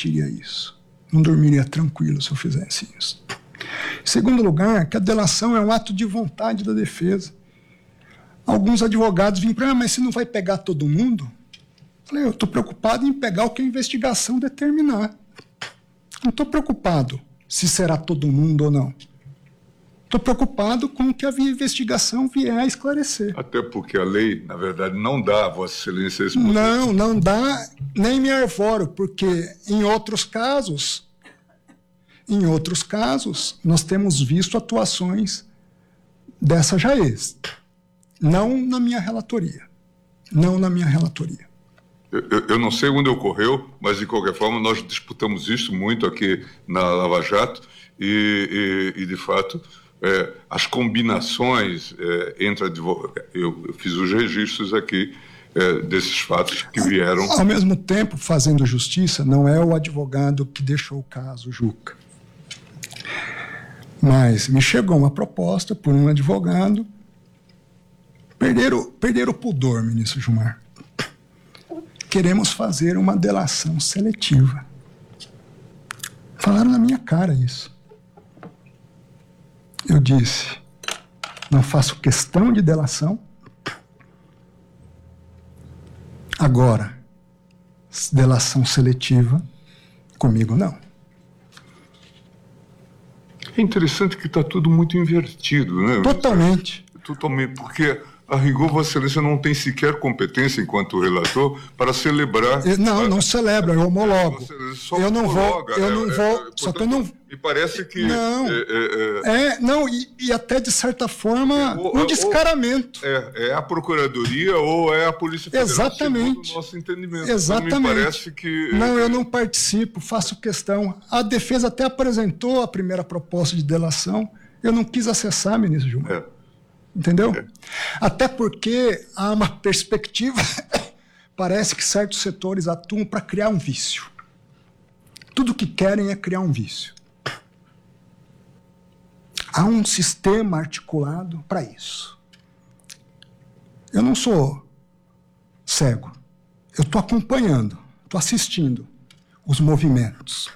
permitiria isso. Não dormiria tranquilo se eu fizesse isso. Em segundo lugar, que a delação é um ato de vontade da defesa. Alguns advogados vêm para mim, mas você não vai pegar todo mundo? Eu falei, eu estou preocupado em pegar o que a investigação determinar. Não estou preocupado se será todo mundo ou não. Estou preocupado com o que a investigação vier a esclarecer. Até porque a lei, na verdade, não dá a Vossa Excelência esse poder. Não dá, nem me arvoro, porque em outros casos, nós temos visto atuações dessa JAES. Não na minha relatoria. Eu não sei onde ocorreu, mas, de qualquer forma, nós disputamos isso muito aqui na Lava Jato e de fato, as combinações entre advogados... Eu fiz os registros aqui desses fatos que vieram... Ao mesmo tempo, fazendo justiça, não é o advogado que deixou o caso, Juca. Mas me chegou uma proposta por um advogado. Perderam o pudor, ministro Gilmar. Queremos fazer uma delação seletiva. Falaram na minha cara isso. Eu disse, não faço questão de delação. Agora, delação seletiva, comigo não. É interessante que está tudo muito invertido, né? Totalmente. Totalmente, porque... A rigor, Vossa Excelência não tem sequer competência, enquanto relator, para celebrar... Não celebra, eu homologo. Eu não vou, só que eu não... Me parece que... E até, de certa forma, um descaramento. É a Procuradoria ou é a Polícia Federal, exatamente. Segundo o nosso entendimento. Exatamente. Então, me parece que... Não, eu não participo, faço questão. A defesa até apresentou a primeira proposta de delação, eu não quis acessar, ministro Gilmar. Entendeu? Até porque há uma perspectiva, parece que certos setores atuam para criar um vício. Tudo que querem é criar um vício. Há um sistema articulado para isso. Eu não sou cego. Eu estou acompanhando, estou assistindo os movimentos.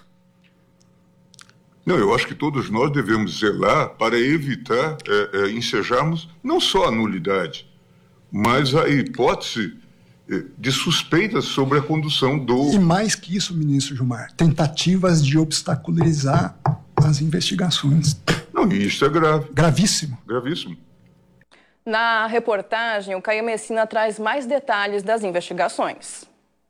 Não, eu acho que todos nós devemos zelar para evitar ensejarmos não só a nulidade, mas a hipótese de suspeita sobre a condução do... E mais que isso, ministro Gilmar, tentativas de obstaculizar as investigações. Não, e isso é grave. Gravíssimo. Gravíssimo. Na reportagem, o Caio Messina traz mais detalhes das investigações.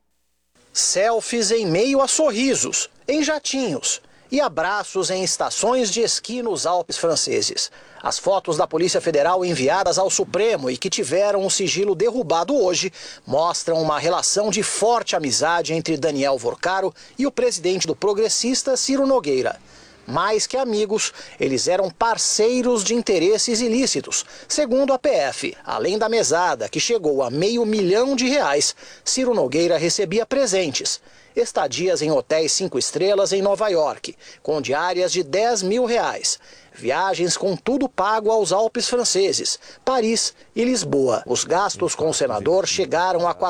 Selfies em meio a sorrisos, em jatinhos e abraços em estações de esqui nos Alpes franceses. As fotos da Polícia Federal enviadas ao Supremo e que tiveram o sigilo derrubado hoje mostram uma relação de forte amizade entre Daniel Vorcaro e o presidente do Progressista, Ciro Nogueira. Mais que amigos, eles eram parceiros de interesses ilícitos, segundo a PF. Além da mesada, que chegou a R$500 mil, Ciro Nogueira recebia presentes. Estadias em hotéis 5 estrelas em Nova York, com diárias de R$10 mil. Viagens com tudo pago aos Alpes franceses, Paris e Lisboa. Os gastos com o senador chegaram a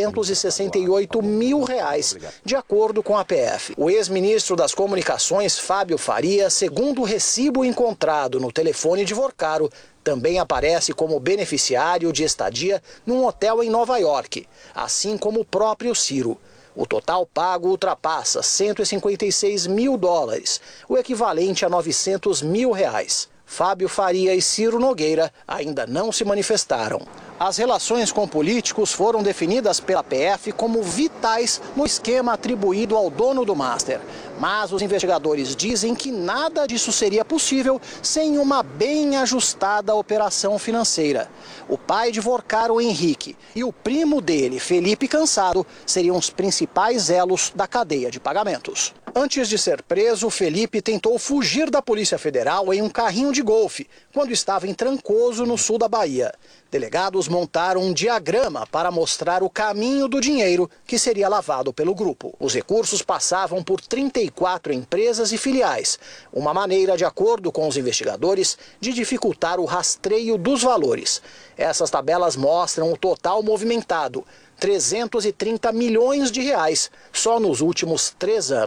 R$468 mil, de acordo com a PF. O ex-ministro das Comunicações, Fábio Faria, segundo o recibo encontrado no telefone de Vorcaro, também aparece como beneficiário de estadia num hotel em Nova York, assim como o próprio Ciro. O total pago ultrapassa $156 mil, o equivalente a R$900 mil. Fábio Faria e Ciro Nogueira ainda não se manifestaram. As relações com políticos foram definidas pela PF como vitais no esquema atribuído ao dono do Master. Mas os investigadores dizem que nada disso seria possível sem uma bem ajustada operação financeira. O pai de Vorcaro, Henrique, e o primo dele, Felipe Cansado, seriam os principais elos da cadeia de pagamentos. Antes de ser preso, Felipe tentou fugir da Polícia Federal em um carrinho de golfe, quando estava em Trancoso, no sul da Bahia. Delegados montaram um diagrama para mostrar o caminho do dinheiro que seria lavado pelo grupo. Os recursos passavam por 34 empresas e filiais, uma maneira, de acordo com os investigadores, de dificultar o rastreio dos valores. Essas tabelas mostram o total movimentado, R$330 milhões, só nos últimos 3 anos.